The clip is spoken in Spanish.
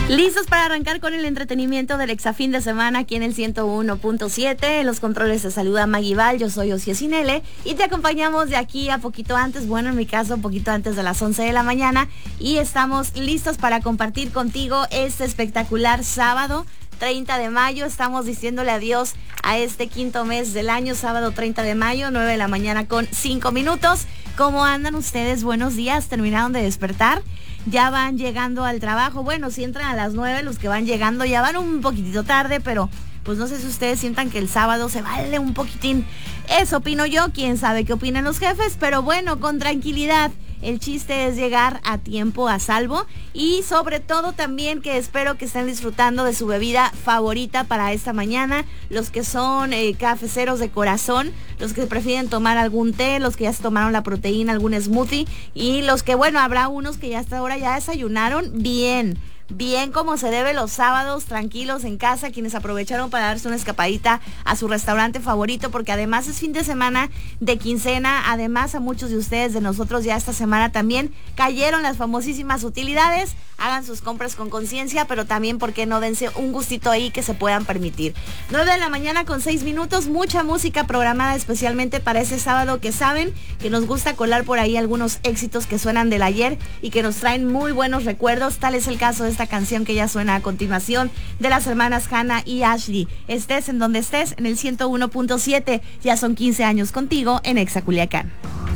Listos para arrancar con el entretenimiento del Exafín de semana aquí en el 101.7. En los controles te saluda Maggie Val, yo soy Ocie Sinele y te acompañamos de aquí a poquito antes, bueno, en mi caso, un poquito antes de las 11 de la mañana, y estamos listos para compartir contigo este espectacular sábado 30 de mayo. Estamos diciéndole adiós a este quinto mes del año, sábado 30 de mayo, 9 de la mañana con 5 minutos. ¿Cómo andan ustedes? Buenos días, ¿terminaron de despertar? Ya van llegando al trabajo. Bueno, si entran a las 9, los que van llegando ya van un poquitito tarde, pero pues no sé si ustedes sientan que el sábado se vale un poquitín. Eso opino yo, quién sabe qué opinan los jefes, pero bueno, con tranquilidad. El chiste es llegar a tiempo, a salvo, y sobre todo también que espero que estén disfrutando de su bebida favorita para esta mañana. Los que son cafeceros de corazón, los que prefieren tomar algún té, los que ya se tomaron la proteína, algún smoothie, y los que, bueno, habrá unos que ya hasta ahora ya desayunaron bien como se debe los sábados, tranquilos en casa, quienes aprovecharon para darse una escapadita a su restaurante favorito, porque además es fin de semana de quincena. Además, a muchos de ustedes, de nosotros, ya esta semana también cayeron las famosísimas utilidades. Hagan sus compras con conciencia, pero también, ¿por qué no dense un gustito ahí que se puedan permitir? 9 de la mañana con 6 minutos, mucha música programada especialmente para ese sábado, que saben que nos gusta colar por ahí algunos éxitos que suenan del ayer y que nos traen muy buenos recuerdos. Tal es el caso de esta canción que ya suena a continuación, de las hermanas Hannah y Ashley. Estés en donde estés, en el 101.7, ya son 15 años contigo en Exa Culiacán.